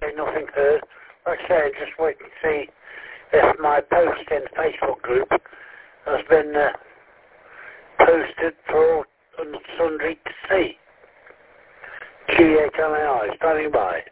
Okay, nothing heard. Like I say, just wait and see if my post in the Facebook group has been posted for all and sundry to see. G8LNI, standing by.